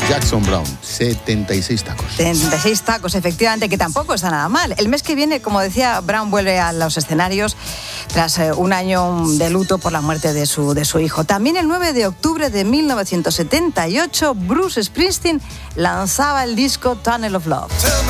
Jackson Browne, 76 tacos. 76 tacos, efectivamente, que tampoco está nada mal. El mes que viene, como decía, Browne vuelve a los escenarios tras un año de luto por la muerte de su hijo. También el 9 de octubre de 1978, Bruce Springsteen lanzaba el disco Tunnel of Love.